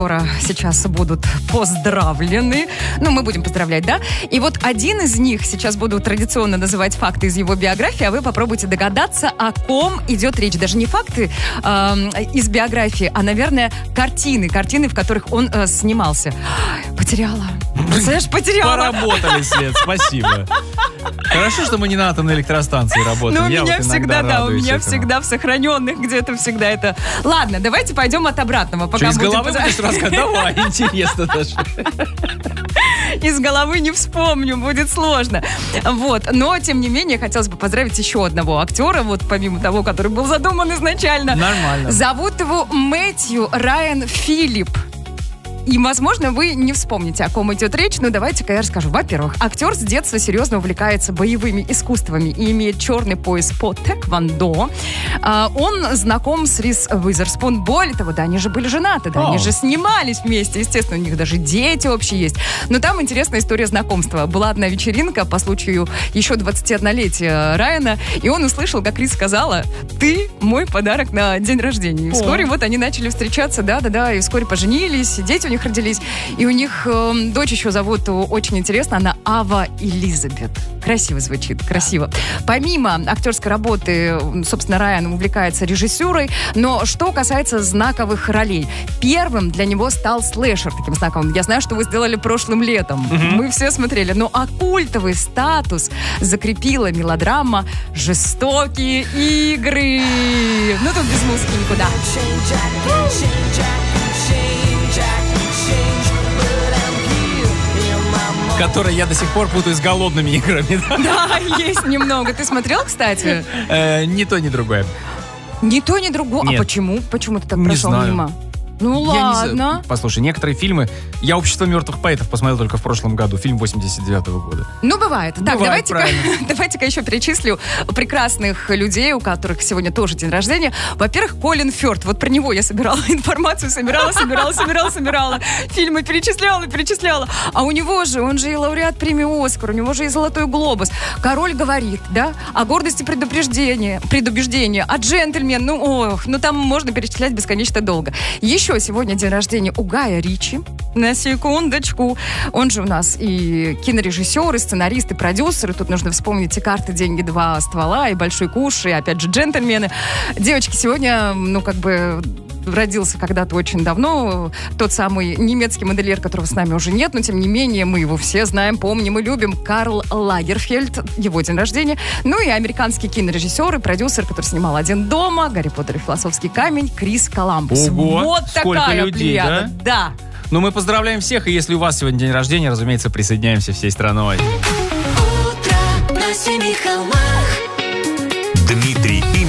сейчас будут поздравлены. Ну, мы будем поздравлять, да? И вот один из них, сейчас буду традиционно называть факты из его биографии, а вы попробуйте догадаться, о ком идет речь. Даже не факты из биографии, а, наверное, картины, в которых он снимался. Потеряла. Представляешь, потеряла. Поработали, Свет, спасибо. Хорошо, что мы не на атомной электростанции работаем. Ну, у меня всегда, да, у меня всегда в сохраненных где-то всегда это. Ладно, давайте пойдем от обратного. Что, из головы будешь рассказывать? Давай, интересно даже. Из головы не вспомню, будет сложно. Вот, но, тем не менее, хотелось бы поздравить еще одного актера, вот помимо того, который был задуман изначально. Нормально. Зовут его Мэтью Райан Филипп. И, возможно, вы не вспомните, о ком идет речь, но давайте-ка я расскажу. Во-первых, актер с детства серьезно увлекается боевыми искусствами и имеет черный пояс по тэквондо. Он знаком с Риз Уизерспун. Более того, да, они же были женаты, да, они же снимались вместе. Естественно, у них даже дети общие есть. Но там интересная история знакомства. Была одна вечеринка по случаю еще 21-летия Райана, и он услышал, как Риз сказала: «Ты мой подарок на день рождения». И вскоре вот они начали встречаться, да, и вскоре поженились, дети у них родились. И у них дочь еще зовут очень интересно, она Ава Элизабет. Красиво звучит, красиво. Помимо актерской работы, собственно, Райан увлекается режиссурой, но что касается знаковых ролей. Первым для него стал слэшер таким знаковым. Я знаю, что вы сделали прошлым летом. Мы все смотрели. Но культовый статус закрепила мелодрама «Жестокие игры». Ну, тут без музыки никуда. Который я до сих пор путаю с «Голодными играми». Да, есть немного. Ты смотрел, кстати? Ни то, ни другое. Ни то, ни другое. Нет. А почему? Почему ты так Не прошел знаю. мимо? Ну ладно. Послушай, некоторые фильмы... Я «Общество мертвых поэтов» посмотрел только в прошлом году. Фильм 89-го года. Ну, бывает. Так, Бывает, давайте-ка еще перечислю прекрасных людей, у которых сегодня тоже день рождения. Во-первых, Колин Фёрд. Вот про него я собирала информацию, собирала. Фильмы перечисляла. А у него же, он же и лауреат премии «Оскар», у него же и «Золотой глобус». «Король говорит», да? О гордости предубеждения, о «Джентльмен». Ну там можно перечислять бесконечно долго. Еще сегодня день рождения у Гая Ричи. На секундочку. Он же у нас и кинорежиссер, и сценарист, и продюсер. И тут нужно вспомнить и «Карты, деньги, два ствола», и «Большой куш», и опять же «Джентльмены». Девочки, сегодня, родился когда-то очень давно тот самый немецкий модельер, которого с нами уже нет, но тем не менее мы его все знаем, помним и любим. Карл Лагерфельд, его день рождения. Ну и американский кинорежиссер и продюсер, который снимал «Один дома», «Гарри Поттер и философский камень», Крис Коламбус. Ого, вот такая людей, плеяда. Да. Ну, мы поздравляем всех, и если у вас сегодня день рождения, разумеется, присоединяемся всей страной. Утро на семи холмах. Дмитрий